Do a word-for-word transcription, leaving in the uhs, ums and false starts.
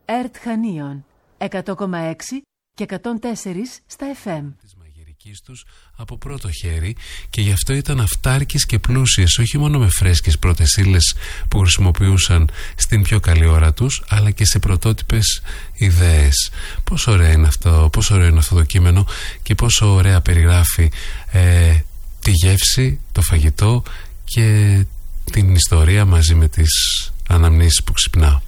ΕΡΤ Χανίων εκατό κόμμα έξι και εκατόν τέσσερα στα εφ εμ. Της μαγειρικής τους από πρώτο χέρι, και γι' αυτό ήταν αυτάρκης και πλούσιες, όχι μόνο με φρέσκες πρώτες ύλες που χρησιμοποιούσαν στην πιο καλή ώρα τους, αλλά και σε πρωτότυπες ιδέες. Πόσο ωραίο είναι αυτό, πόσο ωραίο είναι αυτό το κείμενο και πόσο ωραία περιγράφει ε, τη γεύση, το φαγητό και την ιστορία μαζί με τις αναμνήσεις που ξυπνά.